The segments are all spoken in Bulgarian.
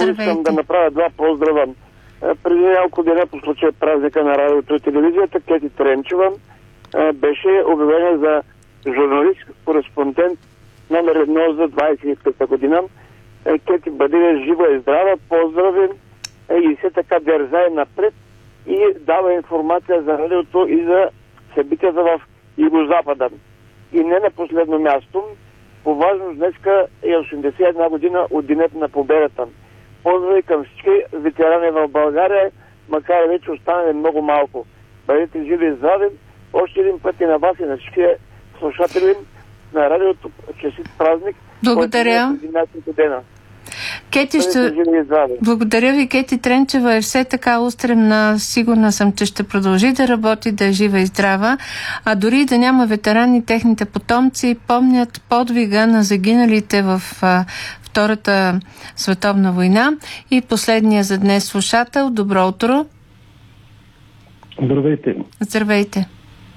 искам да направя два поздрава. Преди няколко деня по случая празника на радиото и телевизията, Кети Тренчева беше обявена за журналист, кореспондент номер 1 за 25-та година. Кети, бъде жива и здрава, поздрави и все така дързае напред и дава информация за радиото и за събитията в Югозапада. И не на последно място, по важност днеска е 81 година от Денят на победата. Поздрави към всички ветерани в България, макар и вече останали много малко. Бъдете живи и здрави. Още един път и на вас и на всички слушатели на радиото. Честит празник. Благодаря. Кети, благодаря ви. Кети Тренчева е все така устремна. Сигурна съм, че ще продължи да работи, да е жива и здрава. А дори да няма ветерани, техните потомци помнят подвига на загиналите в Втората световна война. И последния за днес слушател. Добро утро. Здравейте. Здравейте.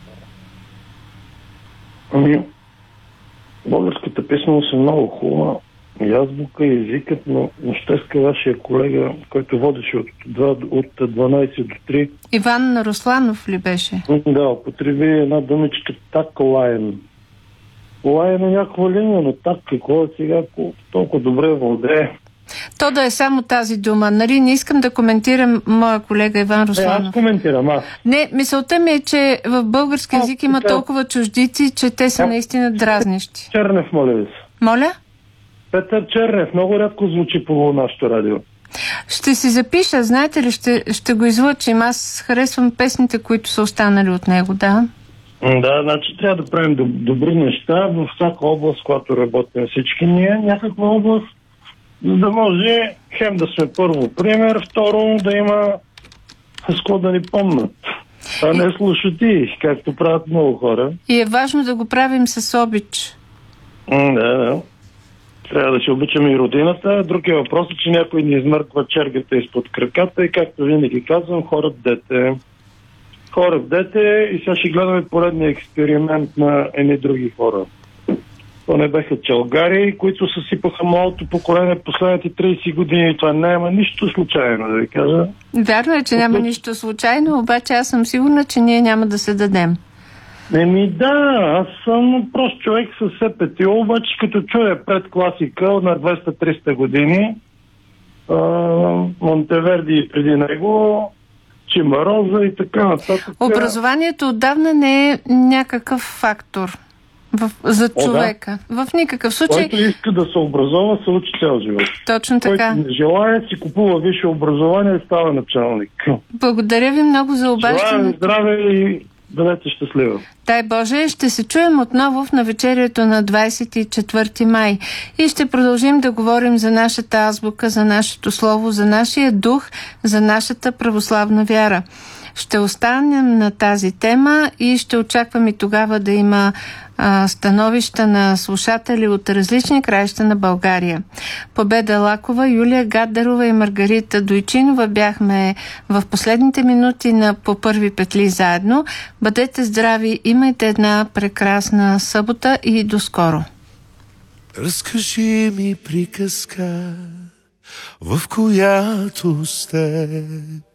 Българската писменост е много хубава. И азбука, и езикът, но щеска вашия колега, който водеше от 12 до 3. Иван Русланов ли беше? Да, употреби една думичка так лайен. Лайен е някаква линия, но так какво е сега толкова добре владее. То да е само тази дума. Нали, не искам да коментирам моя колега Иван Русланов. Аз коментирам, аз. Не, мисълта ми е, че в български език има толкова чуждици, че те са наистина дразнещи. Чернев, моля ви се. Моля? Петър Чернев, много рядко звучи по нашото радио. Ще си запиша, знаете ли, ще го излъчим. Аз харесвам песните, които са останали от него, да. Да, значи трябва да правим добри неща във всяка област, която работим всички ние. Някаква област, за да може хем да сме първо пример, второ да има с какво да ни помнат. А не слушати, както правят много хора. И е важно да го правим с обич. Да. Трябва да се обичаме и родината. Друг е въпросът, че някой ни измърква чергата изпод краката и както винаги казвам, хора в дете. Хора в дете и сега ще гледаме поредния експеримент на едни други хора. То не беха челгари, които съсипаха малото поколение последните 30 години. Това няма нищо случайно, да ви кажа. Вярно е, че няма нищо случайно, обаче аз съм сигурна, че ние няма да се дадем. Да, аз съм прост човек с СПТО, обаче като чуя пред класика на 200-300 години, Монтеверди преди него, Чимароза и така нататък. Образованието отдавна не е някакъв фактор за човека. Да. В никакъв случай. Който иска да се образова, се учи цял живот. Точно така. Който не желая, си купува висше образование и става началник. Благодаря ви много за обаждането. Желая здраве и бъдете щастлива. Дай Боже, ще се чуем отново в навечерието на 24 май и ще продължим да говорим за нашата азбука, за нашето слово, за нашия дух, за нашата православна вяра. Ще останем на тази тема и ще очаквам и тогава да има становища на слушатели от различни краища на България. Победа Лакова, Юлия Гаддарова и Маргарита Дойчинова бяхме в последните минути на По първи петли заедно. Бъдете здрави, имайте една прекрасна събота и до скоро. Разкажи ми приказка, в която сте